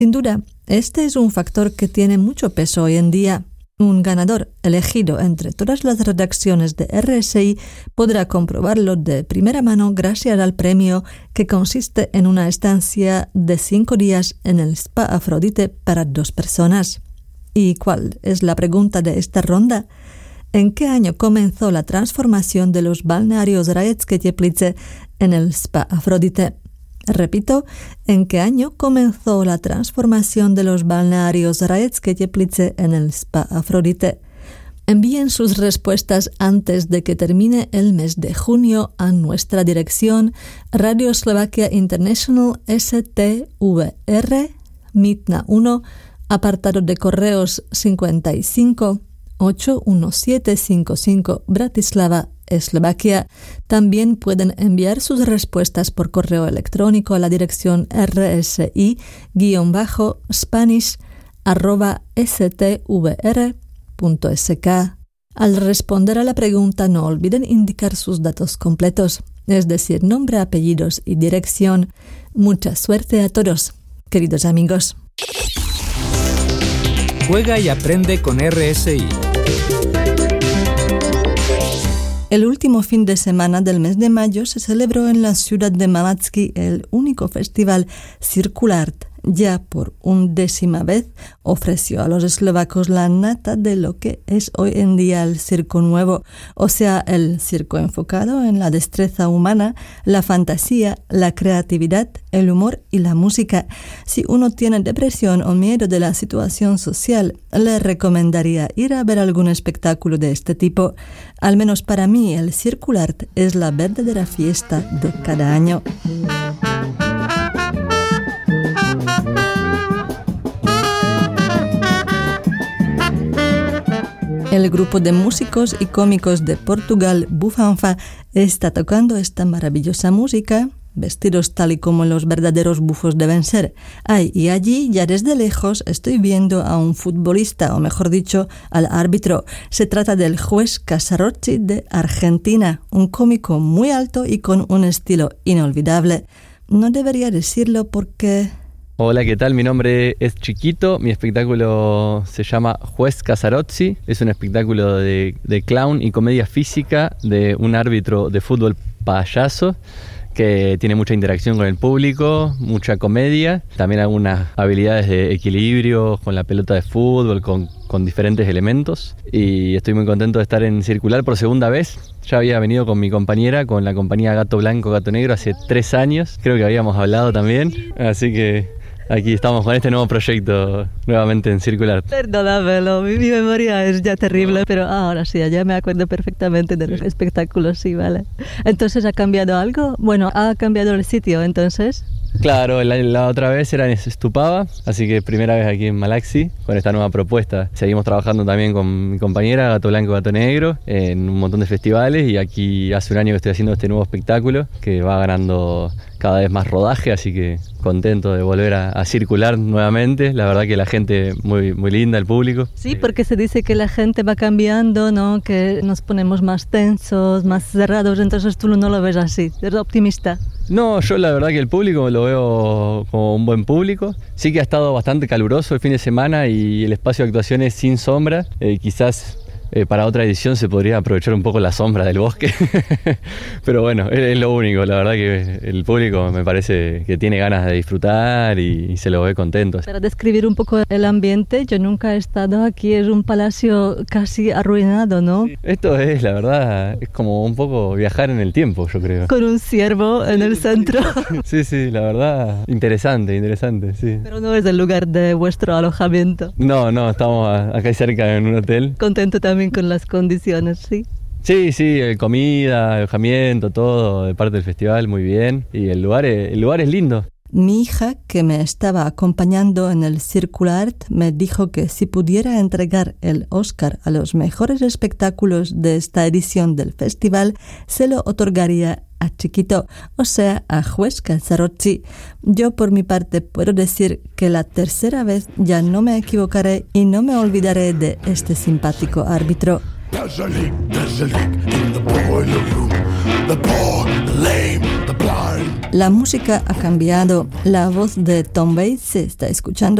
Sin duda, este es un factor que tiene mucho peso hoy en día. Un ganador elegido entre todas las redacciones de RSI podrá comprobarlo de primera mano gracias al premio, que consiste en una estancia de 5 días en el Spa Afrodite para 2 personas. ¿Y cuál es la pregunta de esta ronda? ¿En qué año comenzó la transformación de los balnearios Rajeckie Teplice en el Spa Afrodite? Repito, ¿en qué año comenzó la transformación de los balnearios Rajeckie Teplice en el Spa Afrodite? Envíen sus respuestas antes de que termine el mes de junio a nuestra dirección Radio Slovakia International STVR, Mitna 1, apartado de correos 55 81755 Bratislava, Eslovaquia. También pueden enviar sus respuestas por correo electrónico a la dirección rsi-spanish@stvr.sk. Al responder a la pregunta, no olviden indicar sus datos completos, es decir, nombre, apellidos y dirección. Mucha suerte a todos, queridos amigos. Juega y aprende con RSI. El último fin de semana del mes de mayo se celebró en la ciudad de Malacky el único festival Circulart. Ya por 11ª vez ofreció a los eslovacos la nata de lo que es hoy en día el circo nuevo, o sea, el circo enfocado en la destreza humana, la fantasía, la creatividad, el humor y la música. Si uno tiene depresión o miedo de la situación social, le recomendaría ir a ver algún espectáculo de este tipo. Al menos para mí, el Circulart es la verdadera fiesta de cada año. El grupo de músicos y cómicos de Portugal, Bufanfa, está tocando esta maravillosa música, vestidos tal y como los verdaderos bufos deben ser. Y allí, ya desde lejos, estoy viendo a un futbolista, o mejor dicho, al árbitro. Se trata del juez Casarocci de Argentina, un cómico muy alto y con un estilo inolvidable. No debería decirlo porque... Hola, ¿qué tal? Mi nombre es Chiquito, mi espectáculo se llama Juez Casarocci, es un espectáculo de clown y comedia física de un árbitro de fútbol payaso que tiene mucha interacción con el público, mucha comedia, también algunas habilidades de equilibrio con la pelota de fútbol, con diferentes elementos, y estoy muy contento de estar en Circular por segunda vez. Ya había venido con mi compañera, con la compañía Gato Blanco, Gato Negro, hace 3 años, creo que habíamos hablado también, así que... Aquí estamos con este nuevo proyecto nuevamente en Circular. Perdónamelo, mi memoria es ya terrible, pero ahora sí, ya me acuerdo perfectamente de los espectáculos, sí, vale. Entonces, ¿ha cambiado algo? Bueno, ¿ha cambiado el sitio entonces? Claro, la otra vez era en Stupava, así que primera vez aquí en Malaxi con esta nueva propuesta. Seguimos trabajando también con mi compañera Gato Blanco, Gato Negro en un montón de festivales, y aquí hace un año que estoy haciendo este nuevo espectáculo que va ganando cada vez más rodaje, así que contento de volver a circular nuevamente. La verdad que la gente muy, muy linda, el público. Sí, porque se dice que la gente va cambiando, ¿no? Que nos ponemos más tensos, más cerrados, entonces tú no lo ves así, eres optimista. No, yo la verdad que el público lo veo como un buen público. Sí que ha estado bastante caluroso el fin de semana y el espacio de actuaciones sin sombra. Quizás para otra edición se podría aprovechar un poco la sombra del bosque. Pero bueno, es lo único. La verdad que el público me parece que tiene ganas de disfrutar y se lo ve contento. Para describir un poco el ambiente, yo nunca he estado aquí, es un palacio casi arruinado, ¿no? Sí, esto es, la verdad, es como un poco viajar en el tiempo, yo creo. Con un ciervo en el centro. Sí, la verdad, interesante, sí. Pero no es el lugar de vuestro alojamiento. No, estamos acá cerca en un hotel. Contento también con las condiciones, ¿sí? Sí, comida, alojamiento, todo de parte del festival, muy bien. Y el lugar es lindo. Mi hija, que me estaba acompañando en el Circulart, me dijo que si pudiera entregar el Oscar a los mejores espectáculos de esta edición del festival, se lo otorgaría a Chiquito, o sea, a Juez Casarocci. Yo, por mi parte, puedo decir que la tercera vez ya no me equivocaré y no me olvidaré de este simpático árbitro. There's a leak in the boiler room. the poor, the lame, the blind. La música ha cambiado. La voz de Tom Waits se está escuchando